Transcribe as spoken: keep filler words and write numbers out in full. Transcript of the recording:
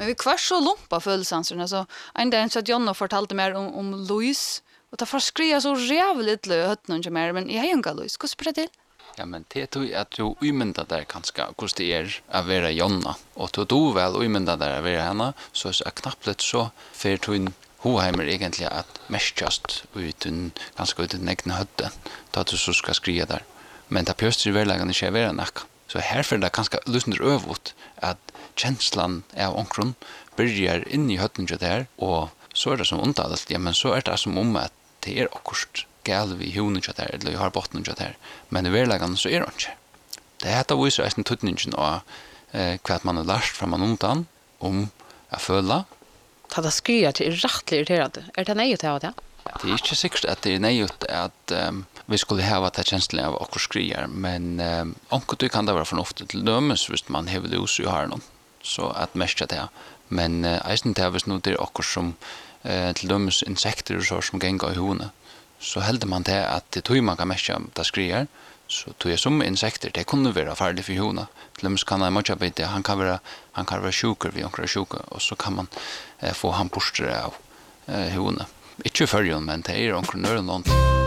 vi kvar så lumpa følelsanser. Så en dag så att Jonna fortalte mer om, om Louise. Och det får skria så jävligt i hötten och mer. Men jag har ju inte Louise. Hur spelar det till? Ja, men det är att du umynda där ganska hur det är att vara Jonna. Och då du väl umynda där att vara henne så är det knappt så för du Hoheimer egentligen att mestjast ut en ganska ut en egen hötte då du så ska skriva där. Men det pöster verkligen inte vara nacka. Så här för det ganska lustigt övot att känslan av onkron börjar in i hötten där och så är det som ondalt. Ja, men så är det som om att det är akkurat gal vi hunden där eller vi har botten där. Men i verkligheten så är det inte. Det heter visar en tutningen av eh, vad man har lärt från man undan om att føla. Ta det skriver till rätt irriterande. Är det nej att ha det? Det är inte säkert att det är nej att um, vi skulle ha det känslan av att skriva, men um, onkel kan det vara förnuftigt till dömes hvis man har det i har någon så att mesta det. Men uh, eisen det hvis nu det är också som uh, till dömes insekter och så som gänga i hona. Så hällde man det att det tog man kan mesta det skriver. Så tog jag som insekter, det kunde vara farligt för hona. Till dömes kan han matcha bit han kan vara han kan vara sjuker vid några sjuka och så kan man uh, få han pustra av uh, hona. Ikke førjen, men det er omkring nøren noen.